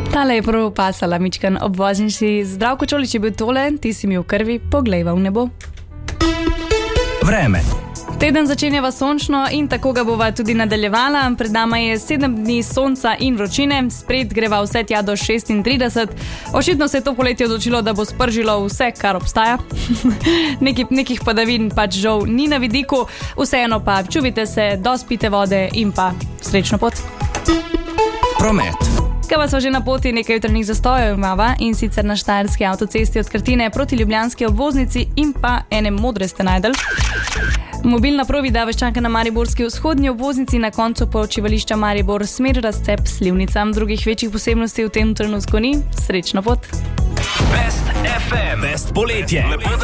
Tale je prav pasala, Mičkan, obvoznici. Zdravko Čolič je bil tole, ti si mi v krvi, poglejva v nebo. Vreme. Teden začenjava sončno in tako ga bova tudi nadaljevala. Pred nama je 7 dni sonca in vročine, spred greva vse tja do 36. Očitno se je to poletje odločilo, da bo spržilo vse, kar obstaja. Nekih padavin pač žal ni na vidiku, vseeno pa čuvite se, dospite vode in pa srečno pot. Promet. Kaj smo že na poti, nekaj jutranjih zastojev imava, in sicer na Štajerski avtocesti od Krtine proti ljubljanski obvoznici in pa ene modre ste najdel. Mobilna provida vas čaka na mariborski vzhodnji obvoznici na koncu počivališča Maribor, smer razcep Slivnica. Drugih večjih posebnosti v tem trenutku ni. Srečno pot. Best FM. Best poletje.